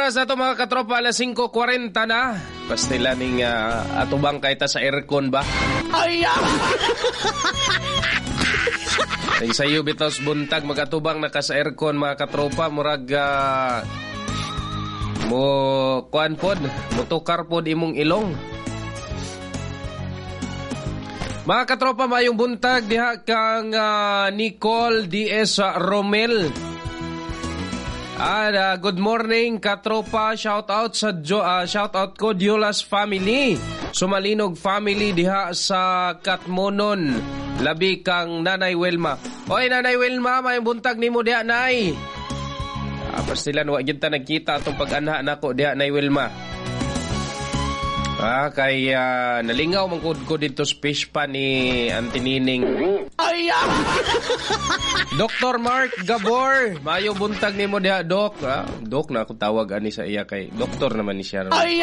oras na ito mga katropa, alas 5:40 na. Pastilan ning atubang kahit sa aircon ba? Ay! Ay sayo bitos buntag magatubang naka sa aircon mga katropa, murag mo kuan pod, mutukar pod imong ilong. Mga katropa, mayong buntag diha kang Nicole D.S. Romel. Good morning katropa, shout out ko Diolas family, Sumalinog family diha sa Katmonon, labi kang Nanay Wilma. Oy Nanay Wilma, may buntag nimo diha nay. Pastilan wa gyud ta nagkita atong pag-anha nako diha Nay Wilma. Kay nalingaw man ko dito sa fish pan ni Auntie Nining. Ay! Dr. Mark Gabor, mayo buntag nimo diha Doc. Doc na ako tawag ani sa iya kay doktor naman ni siya. Ay!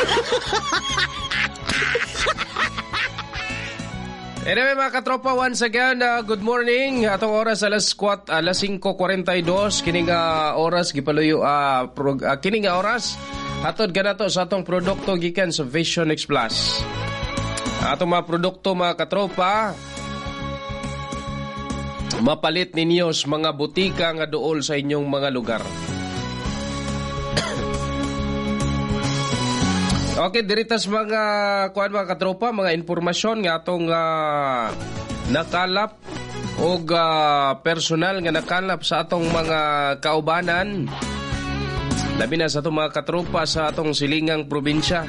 Anyway mga katropa, once again, good morning. Atong oras alas 5:42. Kining oras gipaluyo kining oras hatod ganato sa atong produkto gikan sa Vision X Plus. Atong mga produkto mga katropa, mapalit ninyo sa mga butika nga duol sa inyong mga lugar. Okay, diritas mga kuan mga katropa, mga informasyon nga atong nakalap o personal nga nakalap sa atong mga kaubanan. Labi na sa itong mga katropa sa atong silingang probinsya.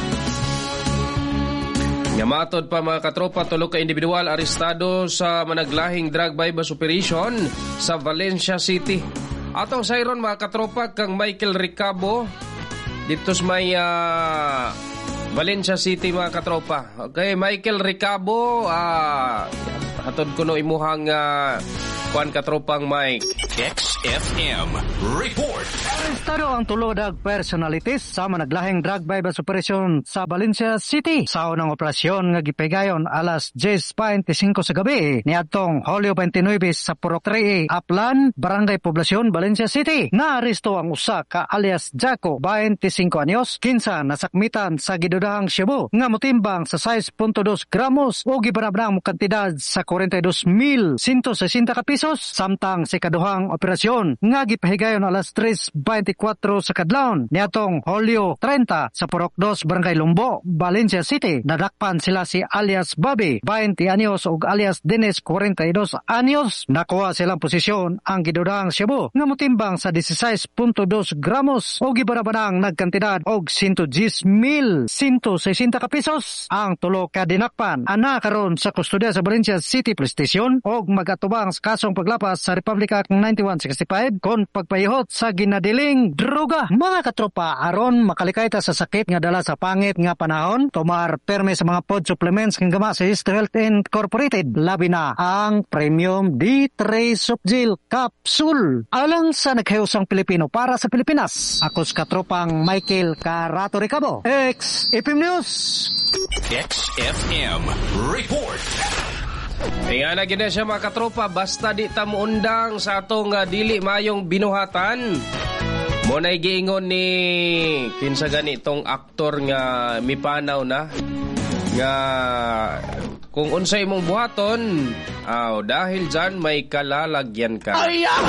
Yamatod pa mga katropa, tulo ka individual arestado sa managlahing drug bypass operation sa Valencia City. Atong sayron mga katropa kang Michael Ricabo dito sa may Valencia City mga katropa. Okay, Michael Ricabo, hatod ko no imuhang kuan katropang Mike. XFM Report. Arestado ang tulodag personalities sa managlahing drug bypass operation sa Valencia City. Sa unang operasyon nga gipegayon alas 10:25 sa gabi niadtong Hulyo 29 sa Purok 3 Aplan, Barangay Poblacion, Valencia City. Naaresto ang usa ka alias Jaco, 25 anyos, kinsa nasakmitan sa gidudahang shabu nga motimbang sa 6.2 gramos o gibarabang kantidad sa 42,160 ka pesos. Samtang si kaduhang operasyon nga gipahigayon alas 3:24 sa kadlawon niadtong Hulyo 30 sa Purok 2 Barangay Lumbo, Valencia City. Nadakpan sila si alias Bobby, 20 anyos ug alias Dennis, 42 anyos. Nakuha silang posisyon ang gidudahang shabu nga motimbang sa 16.2 gramos o gibarabanang nagkantidad og 110,160 ka pesos. Ang tulo ka dinakpan ana karon sa kustodiya sa Valencia City Police Station og magatubang sa kasong paglapas sa Republic Act 9165 kon pagpahihot sa ginadiling droga. Mga katropa, aron makalikay ta sa sakit nga dala sa pangit nga panahon, tumar perme sa mga food supplements nga gama sa History Health Incorporated. Labi na ang Premium D3 Softgel Capsule alang sa naghiusang Pilipino para sa Pilipinas. Ako sa katropang Michael Carato Ricabo, XFM News. XFM Report. Nga na gina siya mga katropa, basta di ta muundang sa atong dili mayong binuhatan. Muna'y giingon ni kinsa ganitong aktor nga mipanaw na nga kung unsay mong buhaton, dahil dyan may kalalagyan ka.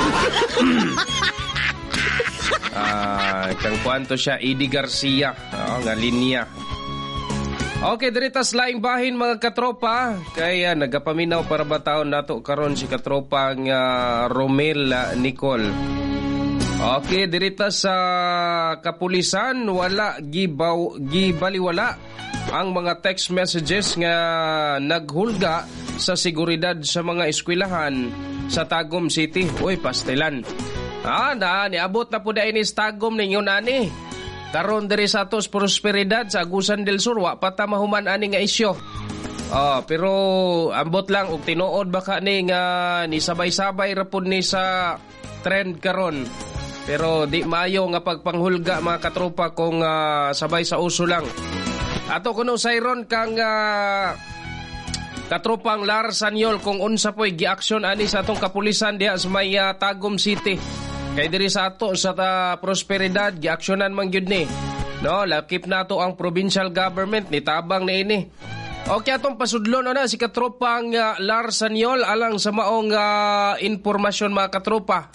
Kang kwanto siya, Eddie Garcia, nga linya. Okay, diritas laing bahin mga katropa. Kaya nagapaminaw para ba taon nato karon si katropa nga Romel Nicole. Okay, diritas sa kapulisan wala gibaliwala ang mga text messages nga naghulga sa seguridad sa mga eskwelahan sa Tagum City. Uy, pastilan. Niabot na po na inis Tagum ninyo nani. Karon diri sa atos prosperidad sa Agusan del Sur wa pa ta mahuman ani nga isyo. Pero ambot lang og tinuod baka ni nga ni sabay-sabay ra pud ni sa trend karon. Pero di maayo nga pagpanghulga mga katropa kung sabay sa uso lang. Ato kuno sayron kang katropang Lar Sanyol kung unsa po'y gi-action ani sa atong kapulisan diha sa may Tagum City. Kay diri sa ato sa prosperidad giaksyonan man gyud ni. No, lakip nato ang provincial government ni tabang na ini. Okay, atong pasudlon na si katropang Lars Sanyol alang sa maong informasyon mga katropa.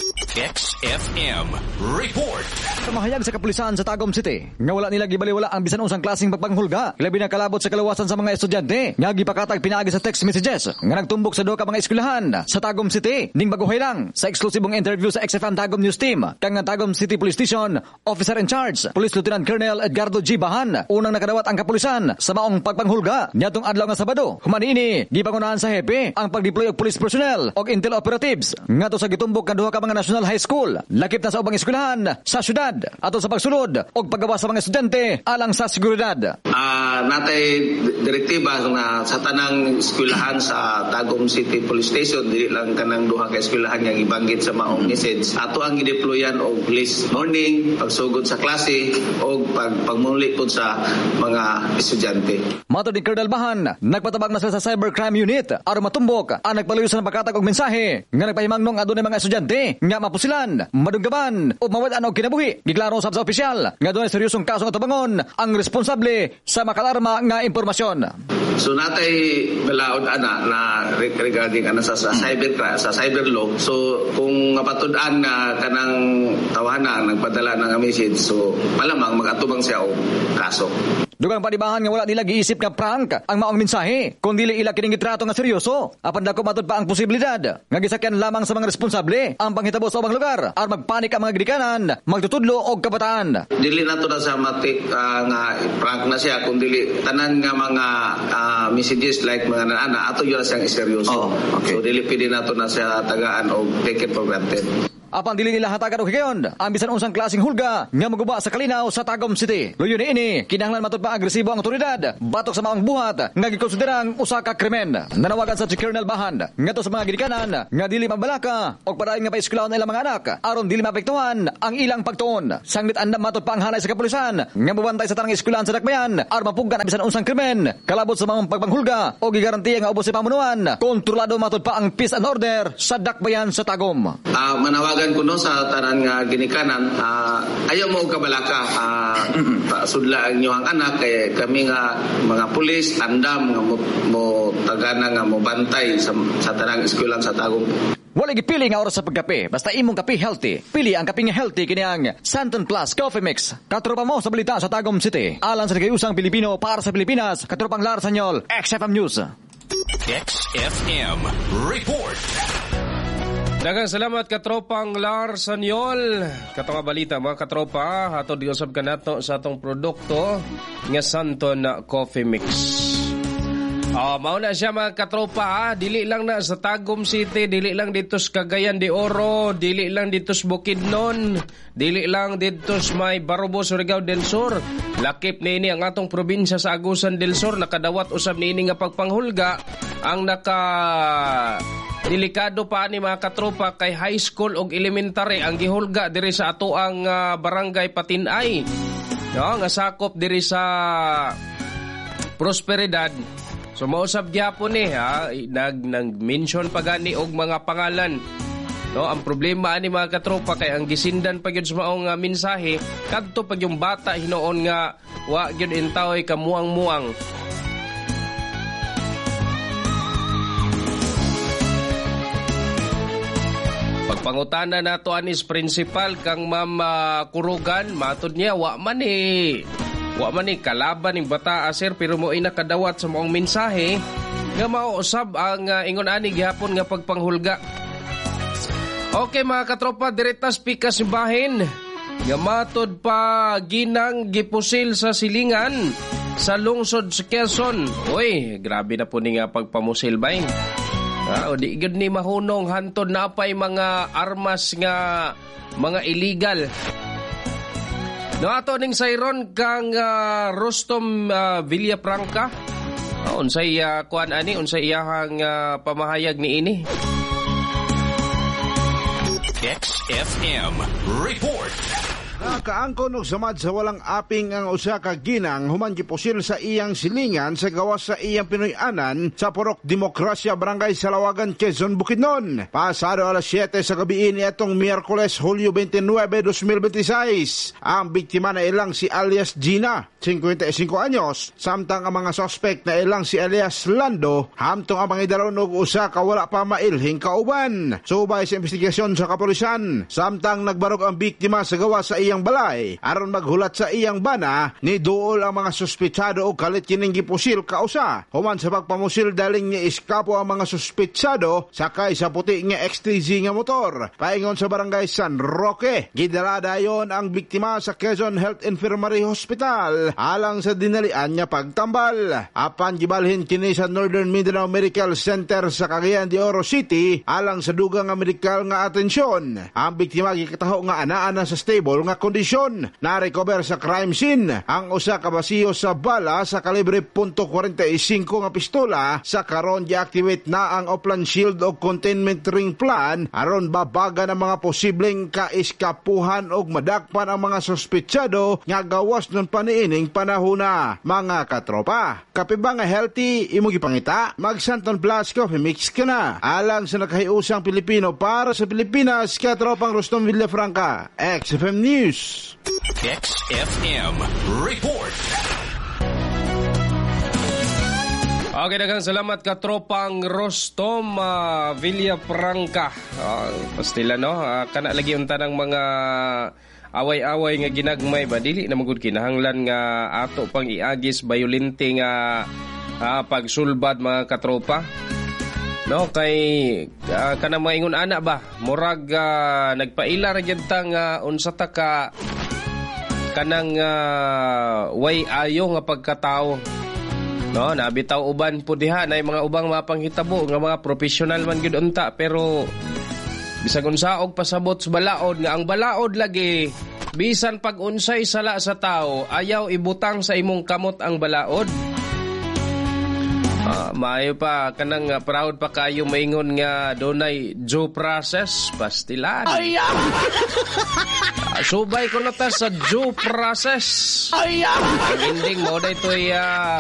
XFM Report. Mahayag sa kapulisan sa Tagum City nga wala nila gibaliwala ang bisan unsang klaseng pagpanghulga labi na kalabot sa kalawasan sa mga estudyante nga gipakatag pinaagi sa text messages nga nagtumbok sa duha ka mga eskwelahan sa Tagum City ning baguhay lang sa eksklusibong interview sa XFM Tagum News Team kang Tagum City Police Station Officer in Charge Police Lieutenant Colonel Edgardo G. Bahan unang nakadawat ang kapulisan sa maong pagpanghulga niadtong adlaw nga Sabado. Humanini gipangunahan sa hepe ang pagdeploy og police personnel og intel operatives ngadto sa gitumbok nga duha ka mga National High School lakip na sa ubang eskwelahan sa syudad ato sa pagsulod og paggawa sa mga estudyante alang sa seguridad. Natay direktiba na sa tanang eskwelahan sa Tagum City Police Station dili lang kanang duha ka eskwelahan nga gibanggit sa maong message ato ang gideployan og police morning pagsugod sa klase og pagmuli pud sa mga estudyante. Matod ni Colonel Bahan, nagpatabag na sila sa Cybercrime Unit aron matumbok ang nagpaluyo sa pagkatag og mensahe nga nagpahimangnong adunay mga estudyante nga mapusilan, madunggaban o mawad-an og kinabuhi. Giklaro sa opisyal nga dunay seryosong kaso nga tabangon ang responsable sa makalarma nga impormasyon. So natay balaod na regarding sa cyber law. So kung mapatud-an na kanang tawanan nagpadala ng message, so malamang magatubang siya og kaso. Dugang panibahan nga wala nila giisip nga prank ang maong mensahe kung dili ila kining gitrato nga seryoso. Apan dako matod pa ang posibilidad nga gisakyan lamang sa mga responsable ang panghitabo sa ubang lugar aron magpanik ang mga gidikanan, magtutudlo og kabataan. Dili nato na sa matik nga prank na siya kung dili tanan nga mga messages like mga nana ato yun siyang seryoso. Okay. So dili pwede nato na siya tagaan og take it for granted. Apan dili nila hatagan og higayon ang bisan unsang klaseng hulga nga maguba sa kalinaw sa Tagum City. Luyo ni ini kinahanglan matod pa agresibo ang otoridad batok sa maong buhat nga gikonsiderang usa ka krimen. Nanawagan sa Colonel Bahan ngadto sa mga gidikanan nga dili mabalaka og padayon nga paeskwelahan nila mga anak aron dili maapektuhan ang ilang pagtuon. Sanglit andam matod pa ang hanay sa kapulisan nga mobantay sa tanang eskwelahan sa dakbayan aron mapuggan ang bisan unsang krimen kalabot sa maong pagpanghulga o gigarantiya nga ubos sa pamunuan. Kontrolado matod pa ang peace and order sa dakbayan sa Tagum. Manawagan ko no sa tanan nga ginikanan ayaw mo kabalaka sudla ang inyong anak kay kami nga mga pulis andam nga mo tagana nga mo bantay sa tanang eskwelahan sa Tagum. Wala gipili nga oras sa pagkape basta imong kape healthy. Pili ang kape nga healthy kini ang Santon Plus Coffee Mix. Katropa mo sa balita sa Tagum City. Alang sa nagayusang Pilipino para sa Pilipinas, katropang Lars Sanyol, XFM News. XFM Report. Daghang salamat katropang Lars Sanyol. Katong balita mga katropa, ato diusab kanato sa atong produkto nga Santon Coffee Mix. Mao na siya mga katropa, dili lang na sa Tagum City, dili lang dito sa Cagayan de Oro, dili lang dito sa Bukidnon, dili lang dito sa may Barrobo, Surigao del Sur. Lakip niini ang atong probinsya sa Agusan del Sur, nakadawat usab niini nga pagpanghulga ang delikado pa ni mga katropa kay high school og elementary ang gihulga diri sa ato ang barangay Patinay. No, nga sakop diri sa Prosperidad. So mausab gyapon nag-mention pa gani og mga pangalan. No, ang problema ani mga katropa kay ang gisindan pa gyud sa maong mensahe kadto pag yung bata hinuon nga wa gyud intaoy kamuang-muang. Pagpangutana nato anis principal kang Ma'am Kurugan, matod niya wa man kalaban ning bata sir pero mo nakadawat sa maong mensahe nga mauusab ang ingon ani gihapon nga pagpanghulga. Okay mga katropa, diretas pikas bahin nga matod pa ginang gipusil sa silingan sa lungsod sa Quezon. Uy, grabe na po ni nga pagpamusil bay. O di gud ni mahunong hantod na pay mga armas nga mga illegal. No ato ning sayron kang Rostom Villafranca. Unsay kuan ani unsay iyahang pamahayag ni ini. XFM Report. Nakaangkon og samad sa walang aping ang usa ka ginang human gipusil sa iyang silingan sa gawas sa iyang Pinoy-anan sa Purok Demokrasya, Barangay Salawagan, Quezon, Bukidnon. Pasado alas 7 sa gabi ni atong Miyerkules, Hulyo 29, 2026. Ang biktima na ilang si alias Gina, 55 anyos, samtang ang mga suspect na ilang si alias Lando, hamtong ang pangidaron og usa ka wala pa mailhing kauban. Subay sa investigasyon sa kapulisan, samtang nagbarog ang biktima sa gawas sa iyang balay aron maghulat sa iyang bana, ni duol ang mga suspetsado o kalit kining gipusil kausa. Human sa pagpamusil daling ni iskapo ang mga suspetsado sakay sa puti nga XTZ nga motor. Paingon sa barangay San Roque, gidala dayon ang biktima sa Quezon Health Infirmary Hospital alang sa dinalian nga pagtambal. Apan gibalhin kini sa Northern Mindanao Medical Center sa Cagayan de Oro City alang sa dugang nga medical nga atensyon. Ang biktima gikataho nga anaa sa stable nga kondisyon. Na-recover sa crime scene ang usa ka basiyo sa bala sa kalibre .45 nga pistola. Sa karon gi-activate na ang Oplan Shield o containment ring plan aron babaga ng mga posibleng kaiskapuhan o madakpan ang mga suspetsado nga gawas nun paniining panahona. Mga katropa, kape ba nga healthy imo gipangita? Mag Santon Plus Coffee Mix ka na. Alang sa nakahiusang Pilipino para sa Pilipinas, katropang Rostom Villafranca, XFM News. XFM Report. Okay, daghang salamat katropang Rostom Villafranca. Pastila no, kana lagi unta ng mga away-away nga ginagmay ba dili na magud kinahanglan nga ato pang iagis violente nga pagsulbad mga katropa. No, kay kanang mga ingon ana ba murag nagpaila ra gyud ta nga unsa ta ka kanang way ayo nga pagkatao. No, nabitaw uban po diha na mga ubang mapanghitabo nga mga professional man gyud unta, pero bisag unsa og pasabot sa balaod nga ang balaod lagi bisan pag unsay sala sa tao ayaw ibutang sa imong kamot ang balaod. Maayo pa kanang proud pa kayo maingon nga donay due process pastilan. Subay ko na ta sa due process. Ang ending mo daytoy